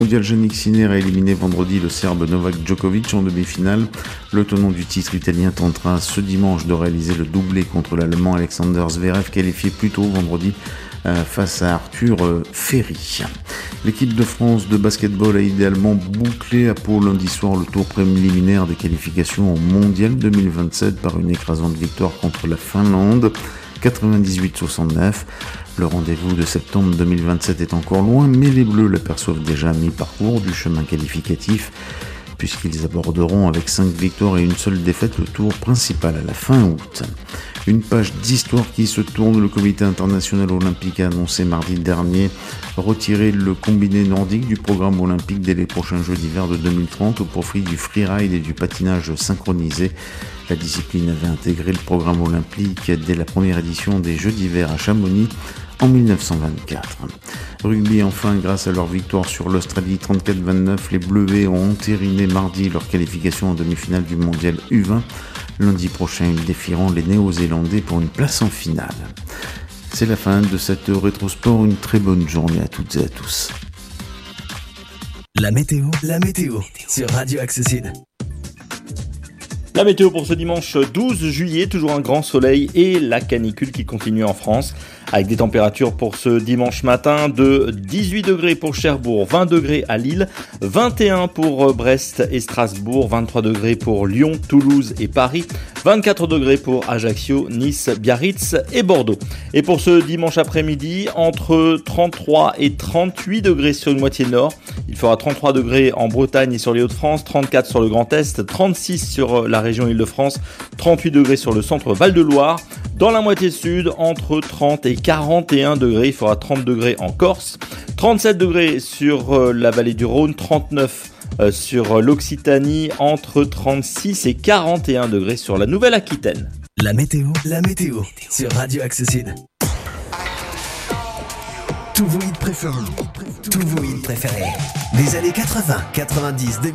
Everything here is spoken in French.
Mondial Jannik Sinner a éliminé vendredi le Serbe Novak Djokovic en demi-finale. Le tenant du titre italien tentera ce dimanche de réaliser le doublé contre l'Allemand Alexander Zverev, qualifié plus tôt vendredi face à Arthur Ferry. L'équipe de France de basketball a idéalement bouclé à Pau lundi soir le tour préliminaire des qualifications au Mondial 2027 par une écrasante victoire contre la Finlande, 98-69. Le rendez-vous de septembre 2027 est encore loin, mais les Bleus l'aperçoivent déjà à mi-parcours du chemin qualificatif, puisqu'ils aborderont avec 5 victoires et une seule défaite le tour principal à la fin août. Une page d'histoire qui se tourne. Le comité international olympique a annoncé mardi dernier retirer le combiné nordique du programme olympique dès les prochains Jeux d'hiver de 2030 au profit du freeride et du patinage synchronisé. La discipline avait intégré le programme olympique dès la première édition des Jeux d'hiver à Chamonix en 1924. Rugby enfin, grâce à leur victoire sur l'Australie 34-29, les Bleuets ont entériné mardi leur qualification en demi-finale du mondial U20. Lundi prochain, ils défieront les Néo-Zélandais pour une place en finale. C'est la fin de cette rétrosport. Une très bonne journée à toutes et à tous. La météo sur Radio Accessile. La météo pour ce dimanche 12 juillet, toujours un grand soleil et la canicule qui continue en France, avec des températures pour ce dimanche matin de 18 degrés pour Cherbourg, 20 degrés à Lille, 21 pour Brest et Strasbourg, 23 degrés pour Lyon, Toulouse et Paris, 24 degrés pour Ajaccio, Nice, Biarritz et Bordeaux. Et pour ce dimanche après-midi, entre 33 et 38 degrés sur une moitié nord, il fera 33 degrés en Bretagne et sur les Hauts-de-France, 34 sur le Grand Est, 36 sur la région Île-de-France, 38 degrés sur le centre Val-de-Loire. Dans la moitié sud, entre 30 et 41 degrés, il fera 30 degrés en Corse, 37 degrés sur la vallée du Rhône, 39 sur l'Occitanie, entre 36 et 41 degrés sur la Nouvelle-Aquitaine. La météo sur Radio Accessile. Tous vos hits préférés. Les années 80, 90, 2000.